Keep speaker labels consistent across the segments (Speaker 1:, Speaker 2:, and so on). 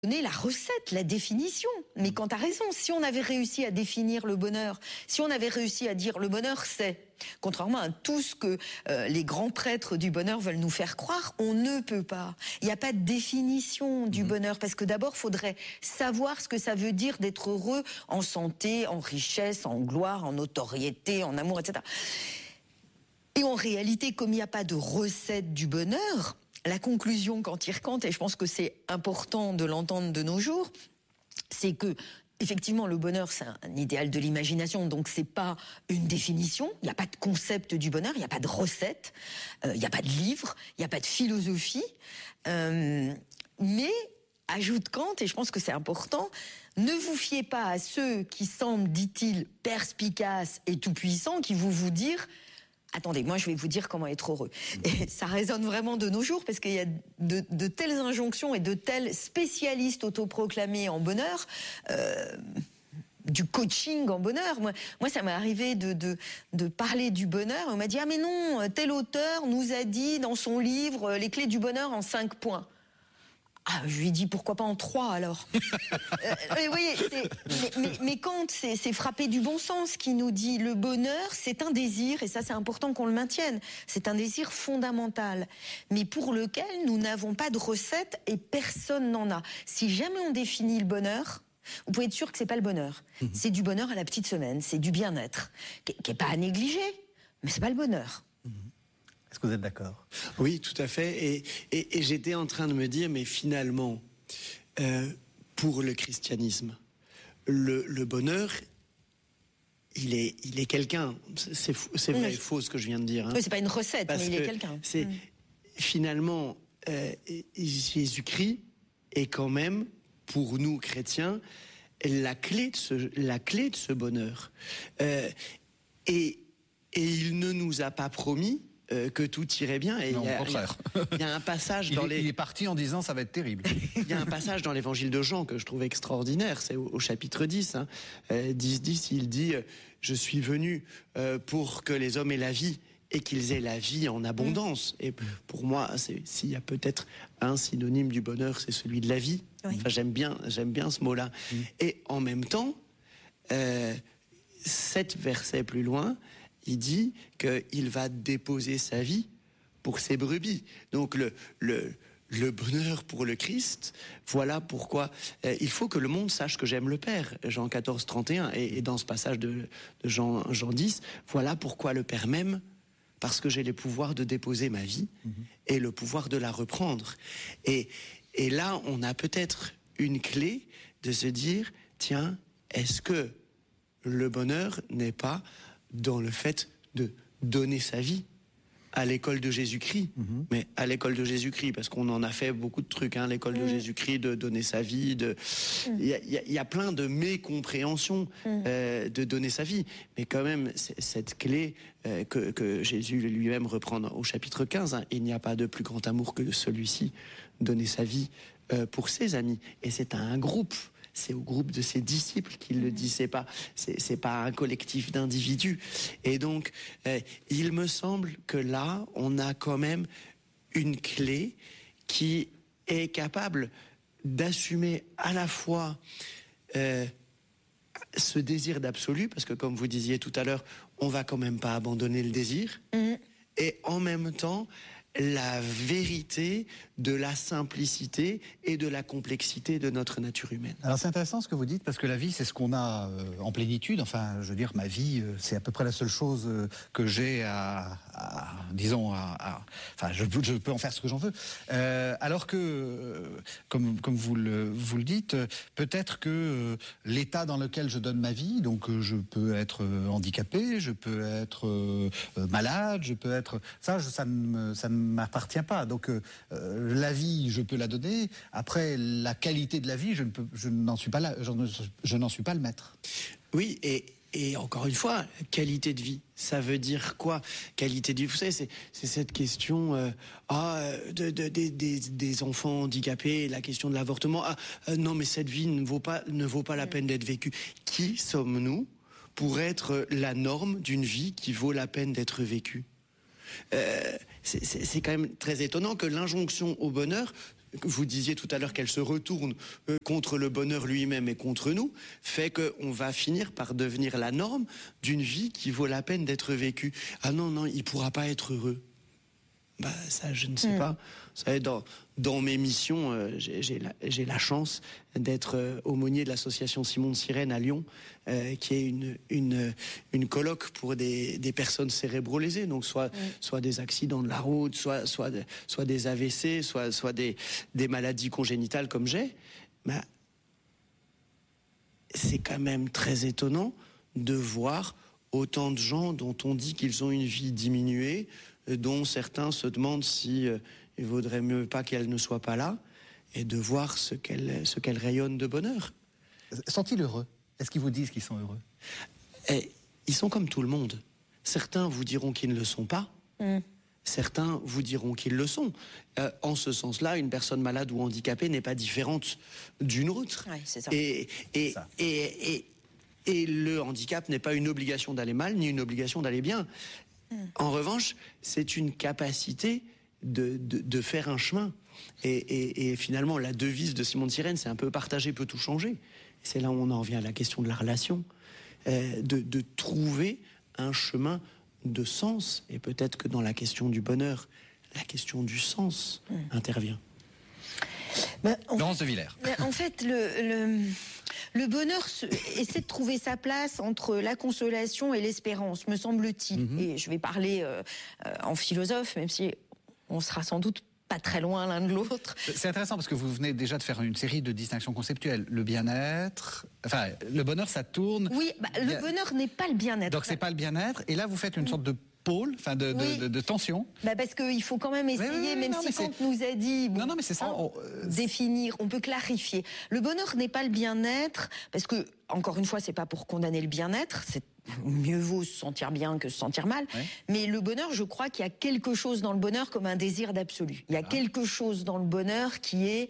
Speaker 1: donner la recette, la définition. Mais quand t'as raison, si on avait réussi à définir le bonheur, si on avait réussi à dire le bonheur c'est, contrairement à tout ce que les grands prêtres du bonheur veulent nous faire croire, on ne peut pas. Il n'y a pas de définition du bonheur, parce que d'abord, faudrait savoir ce que ça veut dire d'être heureux en santé, en richesse, en gloire, en notoriété, en amour, etc. Et en réalité, comme il n'y a pas de recette du bonheur, la conclusion quand il recante, et je pense que c'est important de l'entendre de nos jours, c'est que effectivement, le bonheur, c'est un idéal de l'imagination, donc c'est pas une définition. Il n'y a pas de concept du bonheur, il n'y a pas de recette, il n'y a pas de livre, il n'y a pas de philosophie. Mais, ajoute Kant, et je pense que c'est important, ne vous fiez pas à ceux qui semblent, dit-il, perspicaces et tout-puissants, qui vous dire attendez, moi je vais vous dire comment être heureux. Et ça résonne vraiment de nos jours, parce qu'il y a de telles injonctions et de tels spécialistes autoproclamés en bonheur, du coaching en bonheur. Moi ça m'est arrivé de parler du bonheur, et on m'a dit « Ah mais non, tel auteur nous a dit dans son livre les clés du bonheur en 5 points ». Ah, je lui ai dit pourquoi pas en 3 alors. Mais vous voyez, mais Kant, c'est frappé du bon sens, qui nous dit le bonheur, c'est un désir, et ça c'est important qu'on le maintienne. C'est un désir fondamental, mais pour lequel nous n'avons pas de recette et personne n'en a. Si jamais on définit le bonheur, vous pouvez être sûr que c'est pas le bonheur. C'est du bonheur à la petite semaine, c'est du bien-être, qui est pas à négliger, mais c'est pas le bonheur.
Speaker 2: Est-ce que vous êtes d'accord ?
Speaker 3: Oui, tout à fait. Et j'étais en train de me dire, mais finalement, pour le christianisme, le bonheur, il est quelqu'un. C'est vrai et faux ce que je viens de dire. Hein.
Speaker 1: Oui, c'est pas une recette, mais il est quelqu'un.
Speaker 3: Finalement, Jésus-Christ est quand même, pour nous chrétiens, la clé de ce bonheur. Et il ne nous a pas promis que tout irait bien. Et
Speaker 2: non, au contraire.
Speaker 3: Il y a un passage
Speaker 2: il est parti en disant ça va être terrible.
Speaker 3: Il y a un passage dans l'évangile de Jean que je trouve extraordinaire, c'est au chapitre 10. 10, il dit « Je suis venu pour que les hommes aient la vie et qu'ils aient la vie en abondance ». Et pour moi, s'il y a peut-être un synonyme du bonheur, c'est celui de la vie. Oui. Enfin, j'aime bien ce mot-là. Et en même temps, 7 versets plus loin, il dit qu'il va déposer sa vie pour ses brebis. Donc le bonheur pour le Christ, voilà pourquoi il faut que le monde sache que j'aime le Père. Jean 14, 31, et dans ce passage de Jean 10, voilà pourquoi le Père m'aime, parce que j'ai le pouvoir de déposer ma vie et le pouvoir de la reprendre. Et là, on a peut-être une clé de se dire, tiens, est-ce que le bonheur n'est pas dans le fait de donner sa vie à l'école de Jésus-Christ, mais à l'école de Jésus-Christ, parce qu'on en a fait beaucoup de trucs, hein, l'école de Jésus-Christ, de donner sa vie, il y a plein de mécompréhensions de donner sa vie, mais quand même, cette clé que Jésus lui-même reprend au chapitre 15, hein, il n'y a pas de plus grand amour que celui-ci, donner sa vie pour ses amis, et c'est un groupe. C'est au groupe de ses disciples qu'il le dit, c'est pas un collectif d'individus. Et donc, il me semble que là, on a quand même une clé qui est capable d'assumer à la fois ce désir d'absolu, parce que comme vous disiez tout à l'heure, on va quand même pas abandonner le désir, et en même temps, la vérité de la simplicité et de la complexité de notre nature humaine.
Speaker 2: Alors c'est intéressant ce que vous dites, parce que la vie c'est ce qu'on a en plénitude. Enfin, je veux dire, ma vie c'est à peu près la seule chose que j'ai enfin, je peux en faire ce que j'en veux. Alors que, comme vous le dites, peut-être que l'état dans lequel je donne ma vie, donc je peux être handicapé, je peux être malade, je peux être ça ne m'appartient pas. Donc la vie, je peux la donner. Après, la qualité de la vie, je n'en suis pas là. Je n'en suis pas le maître.
Speaker 3: Oui, et encore une fois, qualité de vie, ça veut dire quoi? Qualité de vie, vous savez, c'est cette question des enfants handicapés, la question de l'avortement. Non, mais cette vie ne vaut pas la peine d'être vécue. Qui sommes-nous pour être la norme d'une vie qui vaut la peine d'être vécue? C'est quand même très étonnant que l'injonction au bonheur vous disiez tout à l'heure qu'elle se retourne contre le bonheur lui-même et contre nous, fait qu'on va finir par devenir la norme d'une vie qui vaut la peine d'être vécue. Ah non, il pourra pas être heureux. Bah, ça, je ne sais pas. Vous savez, dans mes missions, j'ai la chance d'être aumônier de l'association Simon de Sirène à Lyon, qui est une colloque pour des personnes cérébro-lésées, donc soit des accidents de la route, soit des AVC, soit des maladies congénitales comme j'ai. Bah, c'est quand même très étonnant de voir autant de gens dont on dit qu'ils ont une vie diminuée, dont certains se demandent si il vaudrait mieux pas qu'elle ne soit pas là, et de voir ce qu'elle rayonne de bonheur.
Speaker 2: Sont-ils heureux? Est-ce qu'ils vous disent qu'ils sont heureux?
Speaker 3: Ils sont comme tout le monde. Certains vous diront qu'ils ne le sont pas. Certains vous diront qu'ils le sont. En ce sens-là, une personne malade ou handicapée n'est pas différente d'une autre.
Speaker 1: Ouais, c'est ça.
Speaker 3: Et le handicap n'est pas une obligation d'aller mal, ni une obligation d'aller bien. En revanche, c'est une capacité de faire un chemin. Et finalement, la devise de Simon de Sirène, c'est un peu partager peut tout changer. C'est là où on en revient à la question de la relation. De trouver un chemin de sens. Et peut-être que dans la question du bonheur, la question du sens intervient.
Speaker 2: Laurence de Villers.
Speaker 1: En fait, le bonheur essaie de trouver sa place entre la consolation et l'espérance, me semble-t-il. Et je vais parler en philosophe, même si on sera sans doute pas très loin l'un de l'autre.
Speaker 2: C'est intéressant parce que vous venez déjà de faire une série de distinctions conceptuelles. Le bien-être, enfin, le bonheur, ça tourne.
Speaker 1: Oui, le bonheur n'est pas le bien-être.
Speaker 2: Donc c'est pas le bien-être. Et là, vous faites une sorte de pôle, enfin de tension.
Speaker 1: Parce qu'il faut quand même essayer, même si Kant nous a dit
Speaker 2: mais c'est ça,
Speaker 1: définir, on peut clarifier. Le bonheur n'est pas le bien-être, parce que, encore une fois, c'est pas pour condamner le bien-être, c'est mieux vaut se sentir bien que se sentir mal. Mais le bonheur, je crois qu'il y a quelque chose dans le bonheur comme un désir d'absolu. Il y a quelque chose dans le bonheur qui est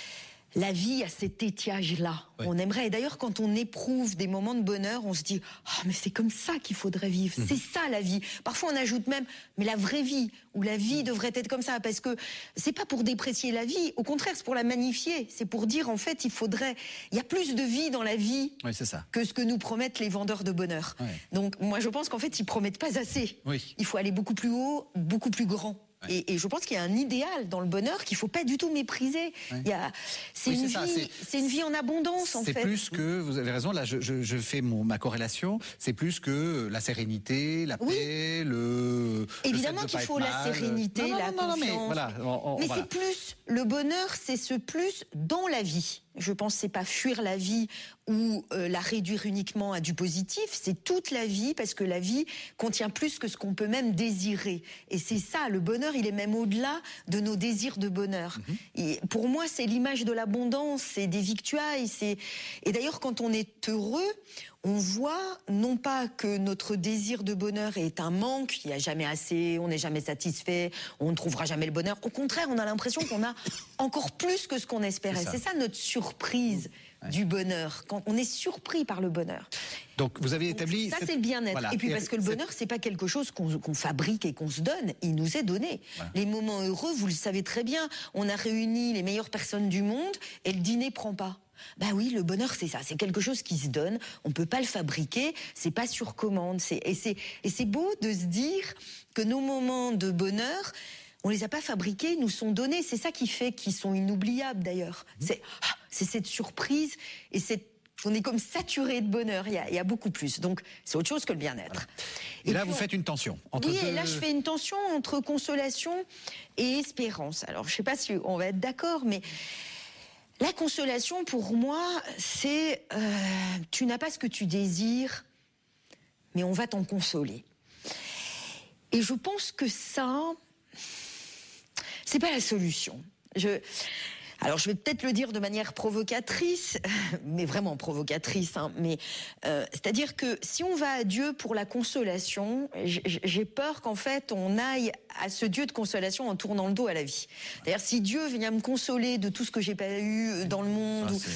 Speaker 1: la vie à cet étiage-là. On aimerait, et d'ailleurs quand on éprouve des moments de bonheur, on se dit mais c'est comme ça qu'il faudrait vivre, c'est ça la vie. Parfois on ajoute même mais la vraie vie, ou la vie devrait être comme ça, parce que c'est pas pour déprécier la vie, au contraire c'est pour la magnifier, c'est pour dire en fait il y a plus de vie dans la vie que ce que nous promettent les vendeurs de bonheur. Donc moi je pense qu'en fait ils promettent pas assez. Il faut aller beaucoup plus haut, beaucoup plus grand. Et je pense qu'il y a un idéal dans le bonheur qu'il ne faut pas du tout mépriser. C'est une vie en abondance, en fait.
Speaker 2: C'est plus que, vous avez raison, là je fais ma corrélation, c'est plus que la sérénité, la paix,
Speaker 1: évidemment qu'il faut la sérénité, la confiance. Mais c'est plus, le bonheur, c'est ce plus dans la vie. Je pense que c'est pas fuir la vie ou la réduire uniquement à du positif, c'est toute la vie, parce que la vie contient plus que ce qu'on peut même désirer. Et c'est ça, le bonheur, il est même au-delà de nos désirs de bonheur. Et pour moi, c'est l'image de l'abondance, c'est des victuailles. Et d'ailleurs, quand on est heureux, on voit non pas que notre désir de bonheur est un manque, il n'y a jamais assez, on n'est jamais satisfait, on ne trouvera jamais le bonheur. Au contraire, on a l'impression qu'on a encore plus que ce qu'on espérait. C'est ça notre surprise du bonheur, quand on est surpris par le bonheur.
Speaker 2: Donc vous avez établi...
Speaker 1: Ça c'est le bien-être. Et puis parce que le bonheur, c'est pas quelque chose qu'on fabrique et qu'on se donne, il nous est donné. Les moments heureux, vous le savez très bien, on a réuni les meilleures personnes du monde et le dîner prend pas. Oui, le bonheur, c'est ça. C'est quelque chose qui se donne. On peut pas le fabriquer. C'est pas sur commande. Et c'est beau de se dire que nos moments de bonheur, on les a pas fabriqués, ils nous sont donnés. C'est ça qui fait qu'ils sont inoubliables, d'ailleurs. C'est cette surprise et on est comme saturé de bonheur. Il y a beaucoup plus. Donc, c'est autre chose que le bien-être.
Speaker 2: Et là, vous faites une tension entre deux...
Speaker 1: et là, je fais une tension entre consolation et espérance. Alors, je sais pas si on va être d'accord, mais... La consolation, pour moi, c'est tu n'as pas ce que tu désires, mais on va t'en consoler. Et je pense que ça, c'est pas la solution. Alors, je vais peut-être le dire de manière provocatrice, mais vraiment provocatrice, mais c'est-à-dire que si on va à Dieu pour la consolation, j'ai peur qu'en fait, on aille à ce Dieu de consolation en tournant le dos à la vie. D'ailleurs, si Dieu vient me consoler de tout ce que j'ai pas eu dans le monde...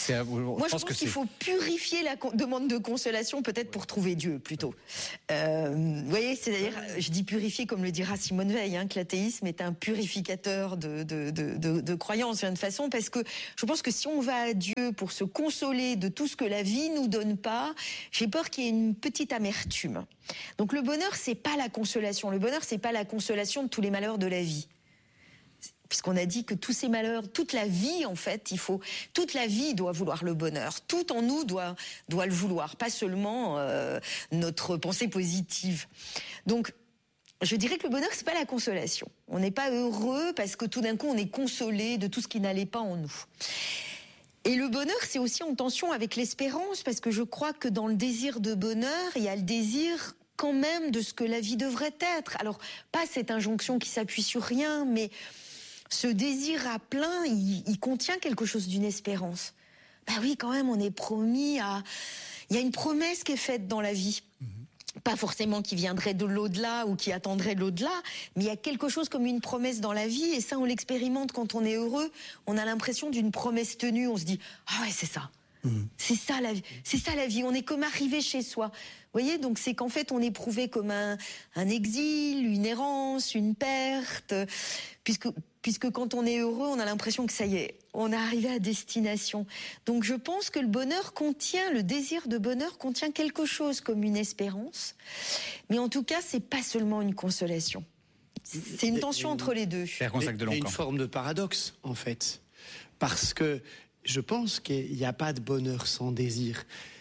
Speaker 1: Moi, je pense qu'il faut purifier la demande de consolation, peut-être pour trouver Dieu, plutôt. Vous voyez, c'est-à-dire, je dis purifier comme le dira Simone Veil, que l'athéisme est un purificateur de croyances, d'une façon, parce que je pense que si on va à Dieu pour se consoler de tout ce que la vie nous donne pas, j'ai peur qu'il y ait une petite amertume. Donc le bonheur, c'est pas la consolation. Le bonheur, c'est pas la consolation de tous les malheurs de la vie. Puisqu'on a dit que tous ces malheurs, toute la vie, en fait, toute la vie doit vouloir le bonheur. Tout en nous doit le vouloir, pas seulement notre pensée positive. Donc, je dirais que le bonheur, c'est pas la consolation. On n'est pas heureux parce que tout d'un coup, on est consolé de tout ce qui n'allait pas en nous. Et le bonheur, c'est aussi en tension avec l'espérance, parce que je crois que dans le désir de bonheur, il y a le désir quand même de ce que la vie devrait être. Alors, pas cette injonction qui s'appuie sur rien, mais ce désir à plein, il contient quelque chose d'une espérance. Bah oui, quand même, on est promis à... Il y a une promesse qui est faite dans la vie. Pas forcément qui viendrait de l'au-delà ou qui attendrait de l'au-delà, mais il y a quelque chose comme une promesse dans la vie, et ça, on l'expérimente quand on est heureux. On a l'impression d'une promesse tenue. On se dit, ah ouais, c'est ça. C'est ça la vie. C'est ça la vie. On est comme arrivé chez soi. Vous voyez, donc c'est qu'en fait, on éprouvait comme un exil, une errance, une perte, puisque quand on est heureux, on a l'impression que ça y est, on est arrivé à destination. Donc je pense que le désir de bonheur contient quelque chose comme une espérance, mais en tout cas, c'est pas seulement une consolation. C'est une tension entre les deux.
Speaker 3: Il y a une forme de paradoxe, en fait, parce que je pense qu'il n'y a pas de bonheur sans désir.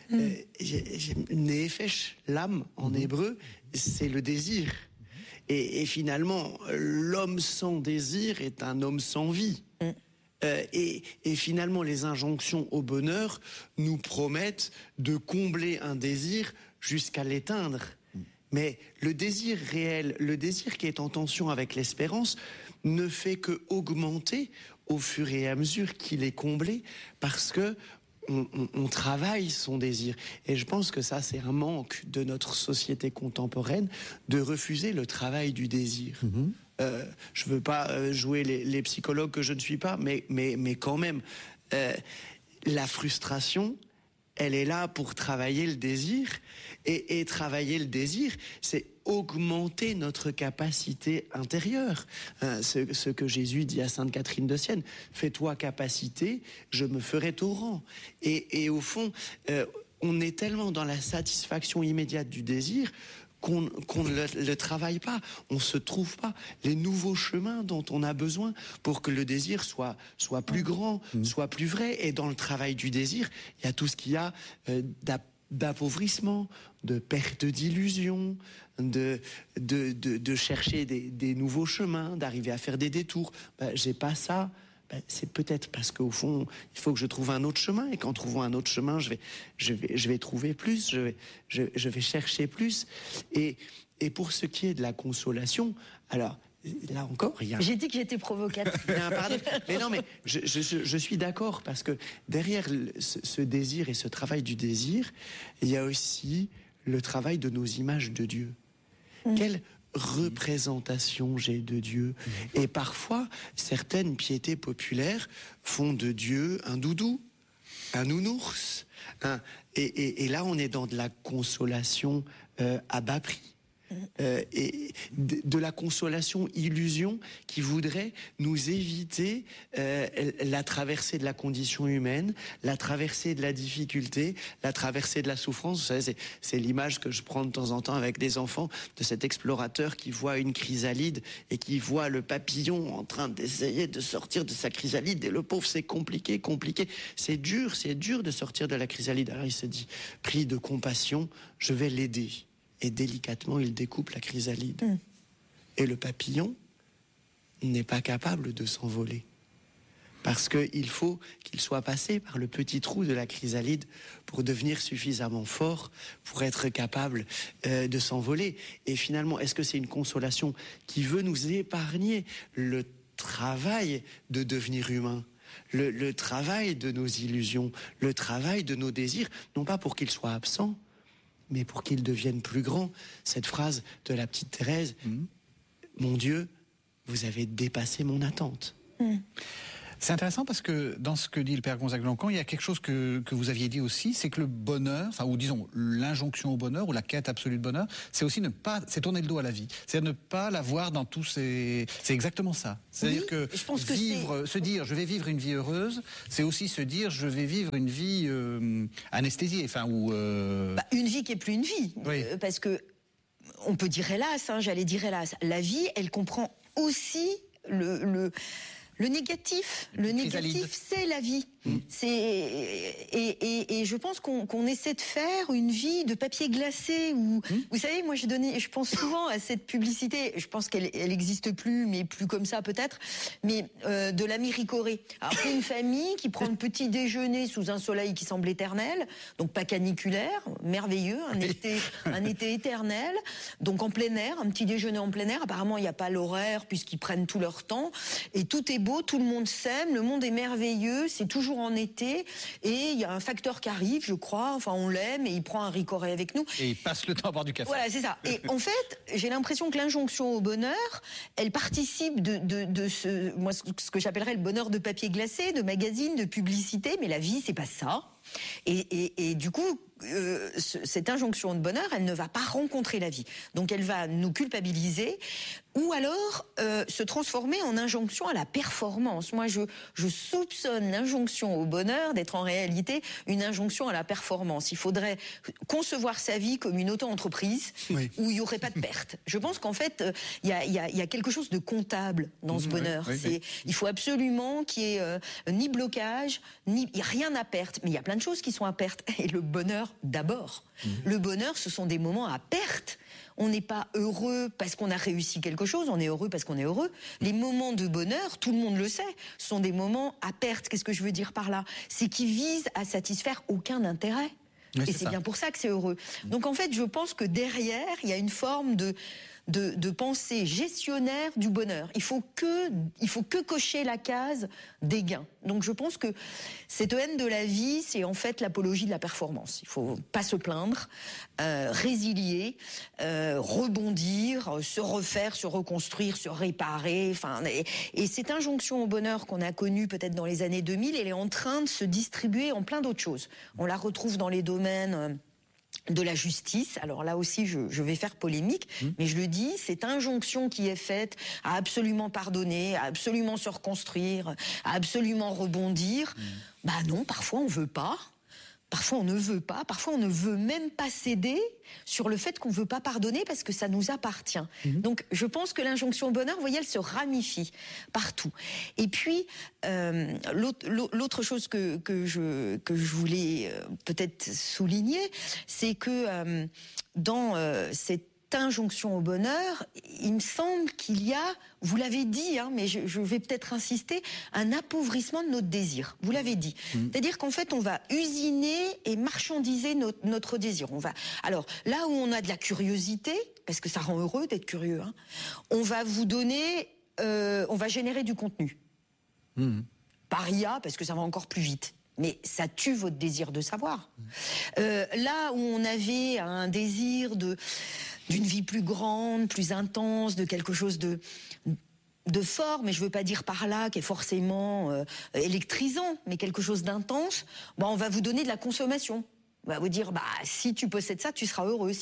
Speaker 3: Nefesh, l'âme en hébreu, c'est le désir. Et finalement, l'homme sans désir est un homme sans vie. Et finalement, les injonctions au bonheur nous promettent de combler un désir jusqu'à l'éteindre. Mais le désir réel, le désir qui est en tension avec l'espérance, ne fait que augmenter au fur et à mesure qu'il est comblé, parce que on travaille son désir. Et je pense que ça, c'est un manque de notre société contemporaine, de refuser le travail du désir. Je veux pas jouer les psychologues que je ne suis pas, mais quand même, la frustration, elle est là pour travailler le désir, et travailler le désir, c'est augmenter notre capacité intérieure. Ce que Jésus dit à Sainte Catherine de Sienne, fais-toi capacité, je me ferai torrent. Et au fond, on est tellement dans la satisfaction immédiate du désir qu'on ne le travaille pas, on ne se trouve pas les nouveaux chemins dont on a besoin pour que le désir soit plus grand, soit plus vrai. Et dans le travail du désir, il y a tout ce qu'il y a d'appauvrissement, de perte d'illusion, de chercher des nouveaux chemins, d'arriver à faire des détours. J'ai pas ça. C'est peut-être parce qu'au fond, il faut que je trouve un autre chemin, et qu'en trouvant un autre chemin, je vais trouver plus, je vais chercher plus. Et pour ce qui est de la consolation, alors là encore, il y a...
Speaker 1: J'ai dit que j'étais provocatrice.
Speaker 3: Mais non, mais je suis d'accord, parce que derrière ce désir et ce travail du désir, il y a aussi le travail de nos images de Dieu. Quelle représentation j'ai de Dieu. Et parfois, certaines piétés populaires font de Dieu un doudou, un nounours. Et là, on est dans de la consolation à bas prix. Et de la consolation illusion qui voudrait nous éviter la traversée de la condition humaine, la traversée de la difficulté, la traversée de la souffrance. Vous savez, c'est l'image que je prends de temps en temps avec des enfants, de cet explorateur qui voit une chrysalide et qui voit le papillon en train d'essayer de sortir de sa chrysalide, et le pauvre, c'est compliqué, c'est dur de sortir de la chrysalide. Alors il se dit, pris de compassion, je vais l'aider. Et délicatement, il découpe la chrysalide. Et le papillon n'est pas capable de s'envoler. Parce qu'il faut qu'il soit passé par le petit trou de la chrysalide pour devenir suffisamment fort pour être capable de s'envoler. Et finalement, est-ce que c'est une consolation qui veut nous épargner le travail de devenir humain ? Le travail de nos illusions, le travail de nos désirs, non pas pour qu'ils soient absents, mais pour qu'ils deviennent plus grands. Cette phrase de la petite Thérèse, mon Dieu, vous avez dépassé mon attente.
Speaker 2: C'est intéressant parce que dans ce que dit le père Gonzague-Lancan, il y a quelque chose que vous aviez dit aussi, c'est que le bonheur, enfin, ou disons l'injonction au bonheur ou la quête absolue de bonheur, c'est aussi c'est tourner le dos à la vie, c'est ne pas la voir dans tous ces. C'est exactement ça. C'est-à-dire
Speaker 1: Oui,
Speaker 2: que
Speaker 1: je pense que
Speaker 2: se dire je vais vivre une vie heureuse, c'est aussi se dire je vais vivre une vie anesthésiée, enfin ou.
Speaker 1: Une vie qui est plus une vie,
Speaker 2: Oui.
Speaker 1: Parce que on peut dire hélas, j'allais dire hélas. La vie, elle comprend aussi le négatif. Le négatif, c'est la vie. Et je pense qu'on essaie de faire une vie de papier glacé. Où, vous savez, moi, je pense souvent à cette publicité. Je pense qu'elle n'existe plus, mais plus comme ça peut-être. Mais de l'ami Ricoré. Alors, c'est une famille qui prend le petit déjeuner sous un soleil qui semble éternel, donc pas caniculaire, merveilleux, un été éternel. Donc en plein air, un petit déjeuner en plein air. Apparemment, il n'y a pas l'horaire puisqu'ils prennent tout leur temps. Et tout est beau, tout le monde s'aime, le monde est merveilleux, c'est toujours en été, et il y a un facteur qui arrive, je crois, enfin on l'aime, et il prend un Ricoré avec nous.
Speaker 2: Et il passe le temps à boire du café.
Speaker 1: Voilà, c'est ça. Et en fait, j'ai l'impression que l'injonction au bonheur, elle participe de ce que j'appellerais le bonheur de papier glacé, de magazine, de publicité, mais la vie, c'est pas ça. Et du coup, cette injonction de bonheur, elle ne va pas rencontrer la vie. Donc elle va nous culpabiliser ou alors se transformer en injonction à la performance. Moi, je soupçonne l'injonction au bonheur d'être en réalité une injonction à la performance. Il faudrait concevoir sa vie comme une auto-entreprise où il n'y aurait pas de perte. Je pense qu'en fait, il y a quelque chose de comptable dans ce bonheur. Il faut absolument qu'il y ait ni blocage, il n'y a rien à perte. Mais il y a plein de choses qui sont à perte. Et le bonheur, d'abord. Le bonheur, ce sont des moments à perte. On n'est pas heureux parce qu'on a réussi quelque chose, on est heureux parce qu'on est heureux. Les moments de bonheur, tout le monde le sait, sont des moments à perte. Qu'est-ce que je veux dire par là? C'est qu'ils visent à satisfaire aucun intérêt. Et c'est bien pour ça que c'est heureux. Donc en fait, je pense que derrière, il y a une forme de pensée gestionnaire du bonheur. Il faut que cocher la case des gains. Donc je pense que cette haine de la vie, c'est en fait l'apologie de la performance. Il faut pas se plaindre, résilier, rebondir, se refaire, se reconstruire, se réparer. Enfin, et cette injonction au bonheur qu'on a connue peut-être dans les années 2000, elle est en train de se distribuer en plein d'autres choses. On la retrouve dans les domaines de la justice. Alors là aussi, je vais faire polémique, mais je le dis, cette injonction qui est faite à absolument pardonner, à absolument se reconstruire, à absolument rebondir, bah non, parfois on veut pas. Parfois on ne veut pas, parfois on ne veut même pas céder sur le fait qu'on ne veut pas pardonner parce que ça nous appartient. Donc je pense que l'injonction au bonheur, vous voyez, elle se ramifie partout. Et puis l'autre chose que je voulais peut-être souligner, c'est que dans cette injonction au bonheur, il me semble qu'il y a, vous l'avez dit, mais je vais peut-être insister, un appauvrissement de notre désir. Vous l'avez dit. C'est-à-dire qu'en fait, on va usiner et marchandiser notre désir. Alors, là où on a de la curiosité, parce que ça rend heureux d'être curieux, on va vous donner, on va générer du contenu. Par IA, parce que ça va encore plus vite. Mais ça tue votre désir de savoir. Là où on avait un désir d'une vie plus grande, plus intense, de quelque chose de fort, mais je veux pas dire par là qu'est forcément électrisant, mais quelque chose d'intense, on va vous donner de la consommation. On va vous dire, si tu possèdes ça, tu seras heureux.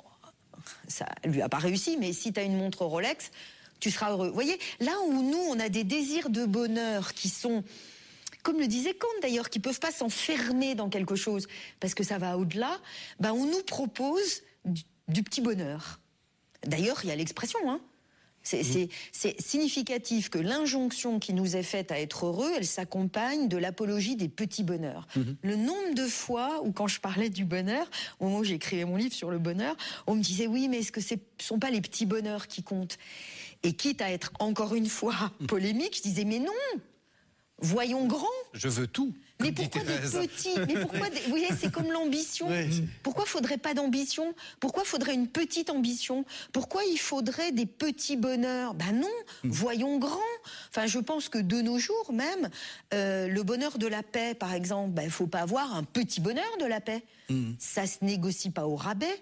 Speaker 1: Ça lui a pas réussi, mais si tu as une montre Rolex, tu seras heureux. Vous voyez, là où nous, on a des désirs de bonheur qui sont, comme le disait Kant d'ailleurs, qui peuvent pas s'enfermer dans quelque chose, parce que ça va au-delà, on nous propose du petit bonheur. D'ailleurs, il y a l'expression, c'est significatif que l'injonction qui nous est faite à être heureux, elle s'accompagne de l'apologie des petits bonheurs. Le nombre de fois où, quand je parlais du bonheur, au moment où j'écrivais mon livre sur le bonheur, on me disait, oui, mais est-ce que ce ne sont pas les petits bonheurs qui comptent? Et quitte à être encore une fois polémique, je disais, mais non, voyons grand.
Speaker 2: Je veux tout.
Speaker 1: Mais pourquoi des petits? Mais pourquoi vous voyez, c'est comme l'ambition. Pourquoi faudrait pas d'ambition? Pourquoi faudrait une petite ambition? Pourquoi il faudrait des petits bonheurs? Non, voyons grand. Enfin, je pense que de nos jours même, le bonheur de la paix, par exemple, faut pas avoir un petit bonheur de la paix. Ça se négocie pas au rabais.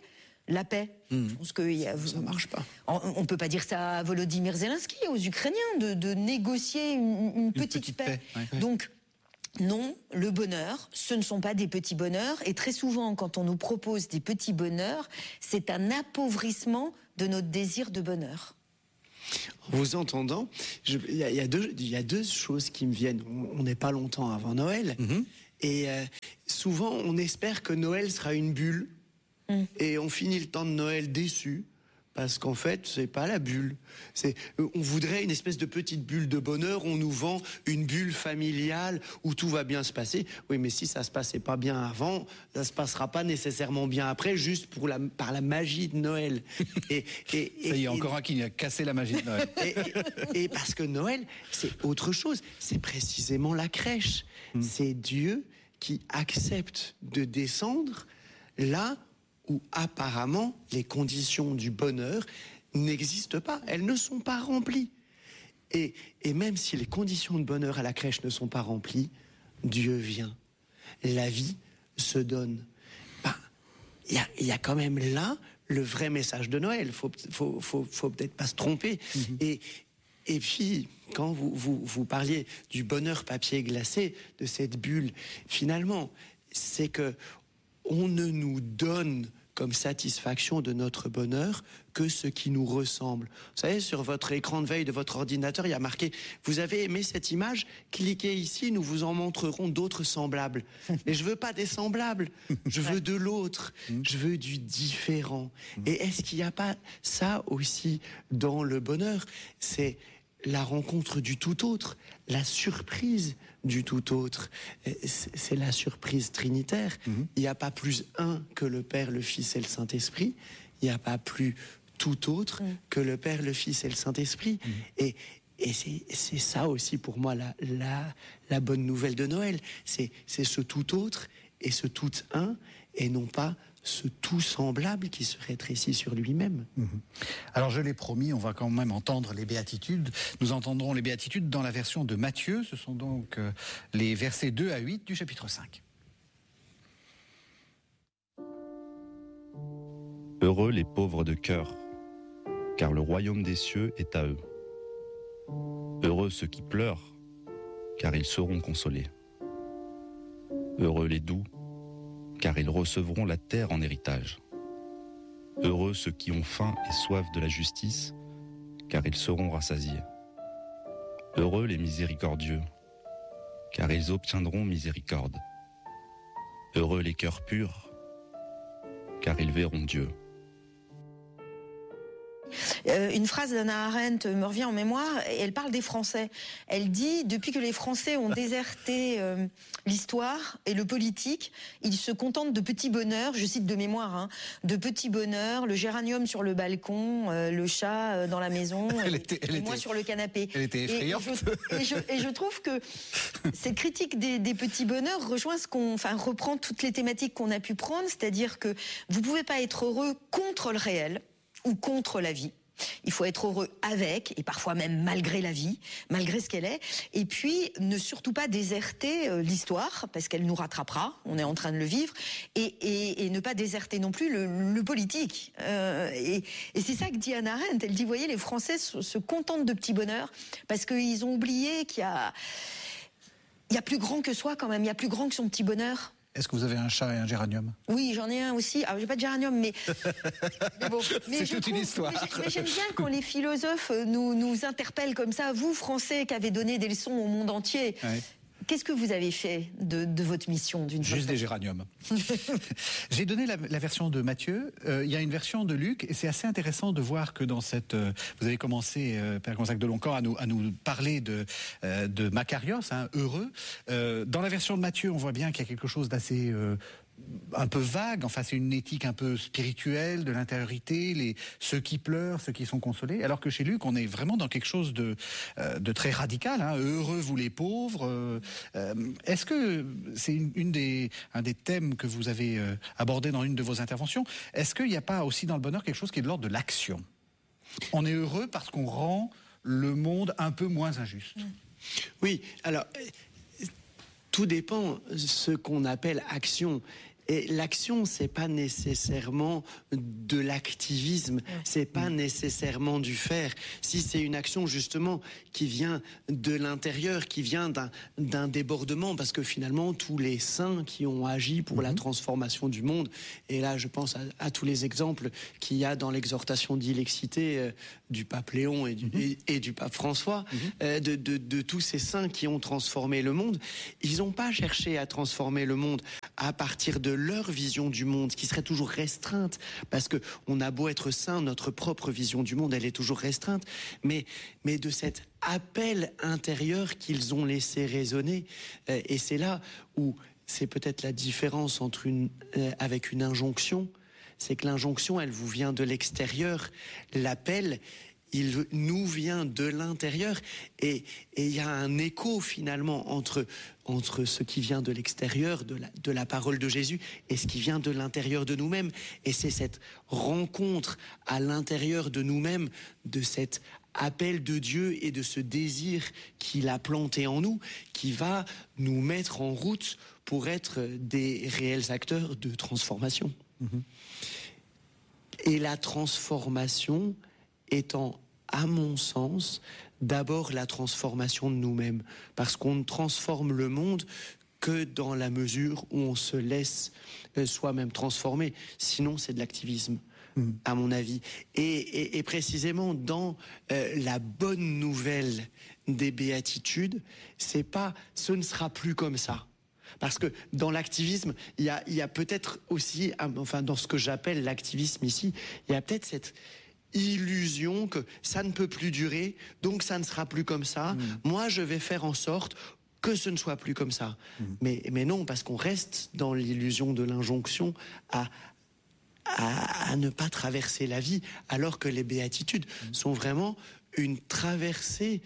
Speaker 1: la paix. Je pense que
Speaker 3: Ça marche pas.
Speaker 1: On peut pas dire ça à Volodymyr Zelensky, aux Ukrainiens, de négocier une petite paix.
Speaker 2: ouais.
Speaker 1: Donc, non, le bonheur, ce ne sont pas des petits bonheurs. Et très souvent, quand on nous propose des petits bonheurs, c'est un appauvrissement de notre désir de bonheur.
Speaker 3: En vous entendant, il y a deux choses qui me viennent. On n'est pas longtemps avant Noël. Et souvent, on espère que Noël sera une bulle. Et on finit le temps de Noël déçu. Parce qu'en fait, c'est pas la bulle. On voudrait une espèce de petite bulle de bonheur. On nous vend une bulle familiale où tout va bien se passer. Oui, mais si ça se passait pas bien avant, ça se passera pas nécessairement bien après, juste par la magie de Noël.
Speaker 2: Ça y est, encore un qui a cassé la magie de Noël.
Speaker 3: Et parce que Noël, c'est autre chose. C'est précisément la crèche. C'est Dieu qui accepte de descendre là où apparemment les conditions du bonheur n'existent pas, elles ne sont pas remplies. Et même si les conditions de bonheur à la crèche ne sont pas remplies, Dieu vient. La vie se donne. Il y a quand même là le vrai message de Noël. Faut peut-être pas se tromper. Et puis, quand vous parliez du bonheur papier glacé, de cette bulle, finalement, c'est que on ne nous donne comme satisfaction de notre bonheur que ce qui nous ressemble. Vous savez, sur votre écran de veille de votre ordinateur, il y a marqué « Vous avez aimé cette image ? Cliquez ici, nous vous en montrerons d'autres semblables. » Mais je veux pas des semblables, je veux de l'autre, je veux du différent. Et est-ce qu'il n'y a pas ça aussi dans le bonheur ? C'est la rencontre du tout autre, la surprise du tout autre. C'est la surprise trinitaire. Il n'y a pas plus un que le Père, le Fils et le Saint-Esprit. Il n'y a pas plus tout autre que le Père, le Fils et le Saint-Esprit. Et c'est ça aussi pour moi la bonne nouvelle de Noël. C'est ce tout autre et ce tout un, et non pas ce tout semblable qui se rétrécit sur lui-même.
Speaker 2: Alors je l'ai promis, on va quand même entendre les béatitudes. Nous entendrons les béatitudes dans la version de Matthieu. Ce sont donc les versets 2 à 8 du chapitre 5.
Speaker 4: Heureux les pauvres de cœur, car le royaume des cieux est à eux. Heureux ceux qui pleurent, car ils seront consolés. Heureux les doux, car ils recevront la terre en héritage. Heureux ceux qui ont faim et soif de la justice, car ils seront rassasiés. Heureux les miséricordieux, car ils obtiendront miséricorde. Heureux les cœurs purs, car ils verront Dieu.
Speaker 1: Une phrase d'Hannah Arendt me revient en mémoire, et elle parle des Français. Elle dit, depuis que les Français ont déserté l'histoire et le politique, ils se contentent de petits bonheurs, je cite de mémoire, de petits bonheurs, le géranium sur le balcon, le chat dans la maison, et moi sur le canapé.
Speaker 2: Elle était effrayante.
Speaker 1: Et je trouve que cette critique des petits bonheurs rejoint reprend toutes les thématiques qu'on a pu prendre, c'est-à-dire que vous pouvez pas être heureux contre le réel ou contre la vie. Il faut être heureux avec, et parfois même malgré la vie, malgré ce qu'elle est. Et puis, ne surtout pas déserter l'histoire, parce qu'elle nous rattrapera, on est en train de le vivre, et ne pas déserter non plus le politique. Et c'est ça que dit Hannah Arendt. Elle dit, vous voyez, les Français se contentent de petits bonheurs, parce qu'ils ont oublié qu'il y a plus grand que soi quand même, il y a plus grand que son petit bonheur.
Speaker 2: Est-ce que vous avez un chat et un géranium ?
Speaker 1: Oui, j'en ai un aussi. Alors, j'ai pas de géranium, mais bon.
Speaker 2: C'est toute une histoire.
Speaker 1: Mais j'aime bien quand les philosophes nous interpellent comme ça. Vous, Français, qui avez donné des leçons au monde entier, qu'est-ce que vous avez fait de votre mission d'une
Speaker 2: Juste des géraniums. J'ai donné la version de Matthieu. Il y a une version de Luc, et c'est assez intéressant de voir que dans cette... vous avez commencé, Père Gonzague de Loncan, à nous parler de Makarios, heureux. Dans la version de Matthieu, on voit bien qu'il y a quelque chose d'assez... un peu vague, enfin c'est une éthique un peu spirituelle de l'intériorité, ceux qui pleurent, ceux qui sont consolés, alors que chez Luc on est vraiment dans quelque chose de très radical, heureux vous les pauvres. Est-ce que c'est un des thèmes que vous avez abordé dans une de vos interventions? Est-ce qu'il n'y a pas aussi dans le bonheur quelque chose qui est de l'ordre de l'action? On est heureux parce qu'on rend le monde un peu moins injuste.
Speaker 3: Oui, alors... tout dépend ce qu'on appelle action. Et l'action, c'est pas nécessairement de l'activisme, c'est pas nécessairement du faire. Si c'est une action justement qui vient de l'intérieur, qui vient d'un débordement, parce que finalement tous les saints qui ont agi pour la transformation du monde, et là je pense à tous les exemples qu'il y a dans l'exhortation d'Ilexité du pape Léon et du pape François, de tous ces saints qui ont transformé le monde, ils n'ont pas cherché à transformer le monde à partir de leur vision du monde, qui serait toujours restreinte, parce que on a beau être saint, notre propre vision du monde, elle est toujours restreinte, mais de cet appel intérieur qu'ils ont laissé résonner. Et c'est là où c'est peut-être la différence entre avec une injonction, c'est que l'injonction, elle vous vient de l'extérieur. L'appel, il nous vient de l'intérieur, et il y a un écho finalement entre ce qui vient de l'extérieur, de la parole de Jésus, et ce qui vient de l'intérieur de nous-mêmes. Et c'est cette rencontre à l'intérieur de nous-mêmes, de cet appel de Dieu et de ce désir qu'il a planté en nous, qui va nous mettre en route pour être des réels acteurs de transformation. Et la transformation étant, à mon sens, d'abord la transformation de nous-mêmes, parce qu'on ne transforme le monde que dans la mesure où on se laisse soi-même transformer. Sinon, c'est de l'activisme, à mon avis. Et précisément dans la bonne nouvelle des béatitudes, c'est pas « ce ne sera plus comme ça ». Parce que dans l'activisme, il y a peut-être aussi, enfin dans ce que j'appelle l'activisme ici, il y a peut-être cette illusion que ça ne peut plus durer, donc ça ne sera plus comme ça. Moi, je vais faire en sorte que ce ne soit plus comme ça. Mais non, parce qu'on reste dans l'illusion de l'injonction à ne pas traverser la vie, alors que les béatitudes sont vraiment une traversée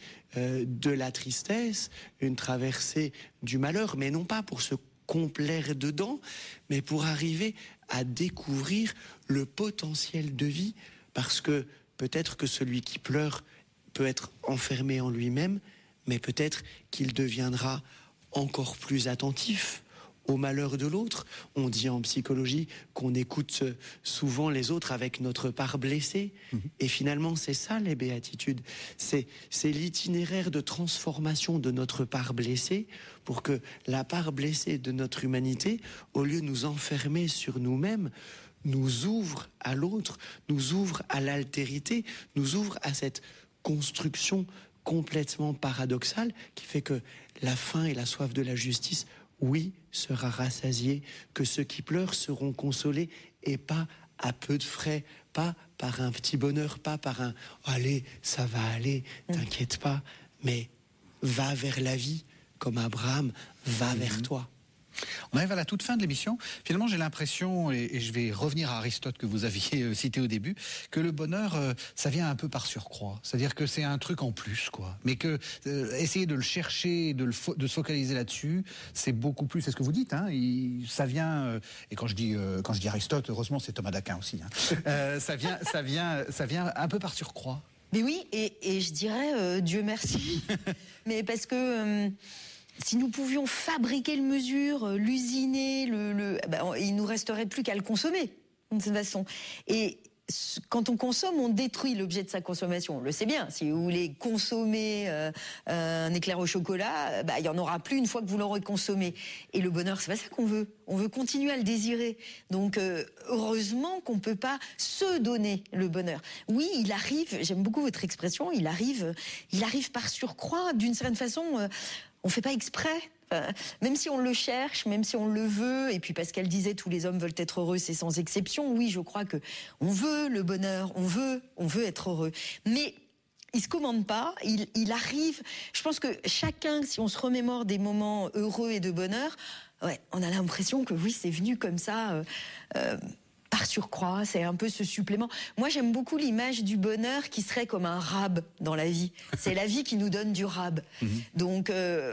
Speaker 3: de la tristesse, une traversée du malheur, mais non pas pour se complaire dedans, mais pour arriver à découvrir le potentiel de vie, parce que peut-être que celui qui pleure peut être enfermé en lui-même, mais peut-être qu'il deviendra encore plus attentif au malheur de l'autre. On dit en psychologie qu'on écoute souvent les autres avec notre part blessée. Et finalement, c'est ça les béatitudes. C'est l'itinéraire de transformation de notre part blessée pour que la part blessée de notre humanité, au lieu de nous enfermer sur nous-mêmes, nous ouvre à l'autre, nous ouvre à l'altérité, nous ouvre à cette construction complètement paradoxale qui fait que la faim et la soif de la justice, oui, sera rassasié, que ceux qui pleurent seront consolés, et pas à peu de frais, pas par un petit bonheur, pas par un « allez, ça va aller, t'inquiète pas », mais va vers la vie, comme Abraham va vers toi.
Speaker 2: On arrive à la toute fin de l'émission. Finalement, j'ai l'impression, et je vais revenir à Aristote que vous aviez cité au début, que le bonheur, ça vient un peu par surcroît. C'est-à-dire que c'est un truc en plus, quoi. Mais que essayer de le chercher, de se focaliser là-dessus, c'est beaucoup plus. C'est ce que vous dites, hein. Ça vient. Et quand je dis Aristote, heureusement, c'est Thomas d'Aquin aussi. Hein. Ça vient un peu par surcroît.
Speaker 1: Mais oui, et je dirais Dieu merci. Mais parce que. Si nous pouvions fabriquer le mesure, l'usiner, il nous resterait plus qu'à le consommer, de toute façon. Et quand on consomme, on détruit l'objet de sa consommation. On le sait bien. Si vous voulez consommer un éclair au chocolat, il y en aura plus une fois que vous l'aurez consommé. Et le bonheur, c'est pas ça qu'on veut. On veut continuer à le désirer. Donc, heureusement qu'on peut pas se donner le bonheur. Oui, il arrive. J'aime beaucoup votre expression. Il arrive par surcroît, d'une certaine façon. On fait pas exprès. Même si on le cherche, même si on le veut, et puis parce qu'elle disait tous les hommes veulent être heureux, c'est sans exception. Oui, je crois que on veut le bonheur, on veut être heureux. Mais il se commande pas, il arrive. Je pense que chacun, si on se remémore des moments heureux et de bonheur, on a l'impression que oui, c'est venu comme ça. Par surcroît, c'est un peu ce supplément. Moi, j'aime beaucoup l'image du bonheur qui serait comme un rab dans la vie. C'est la vie qui nous donne du rab. Donc,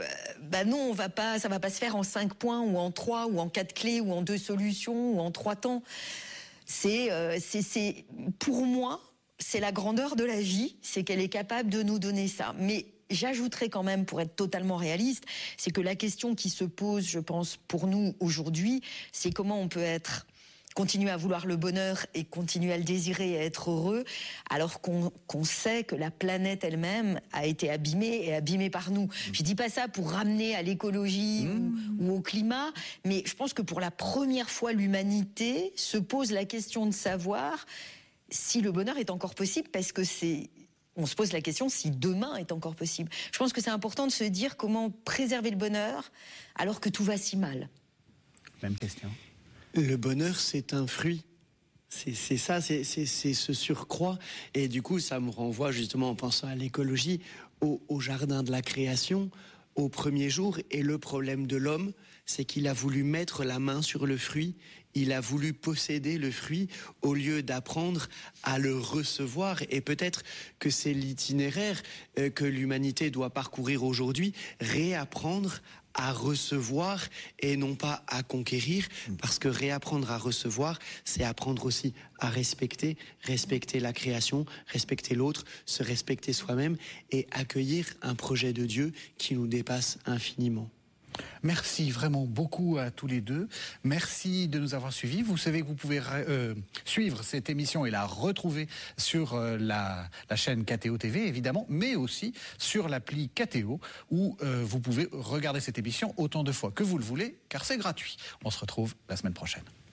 Speaker 1: non, ça va pas se faire en 5 points ou en 3 ou en 4 clés ou en 2 solutions ou en 3 temps. C'est pour moi, c'est la grandeur de la vie, c'est qu'elle est capable de nous donner ça. Mais j'ajouterais quand même, pour être totalement réaliste, c'est que la question qui se pose, je pense, pour nous aujourd'hui, c'est comment on peut continuer à vouloir le bonheur et continuer à le désirer et à être heureux, alors qu'on sait que la planète elle-même a été abîmée par nous. Je dis pas ça pour ramener à l'écologie ou au climat, mais je pense que pour la première fois, l'humanité se pose la question de savoir si le bonheur est encore possible, parce que on se pose la question si demain est encore possible. Je pense que c'est important de se dire comment préserver le bonheur alors que tout va si mal.
Speaker 2: Même question.
Speaker 3: Le bonheur, c'est un fruit. C'est ça, c'est ce surcroît. Et du coup, ça me renvoie justement, en pensant à l'écologie, au jardin de la création, au premier jour. Et le problème de l'homme, c'est qu'il a voulu mettre la main sur le fruit. Il a voulu posséder le fruit au lieu d'apprendre à le recevoir. Et peut-être que c'est l'itinéraire que l'humanité doit parcourir aujourd'hui, réapprendre à recevoir et non pas à conquérir, parce que réapprendre à recevoir, c'est apprendre aussi à respecter la création, respecter l'autre, se respecter soi-même et accueillir un projet de Dieu qui nous dépasse infiniment.
Speaker 2: Merci vraiment beaucoup à tous les deux. Merci de nous avoir suivis. Vous savez que vous pouvez suivre cette émission et la retrouver sur la chaîne KTO TV, évidemment, mais aussi sur l'appli KTO, où vous pouvez regarder cette émission autant de fois que vous le voulez, car c'est gratuit. On se retrouve la semaine prochaine.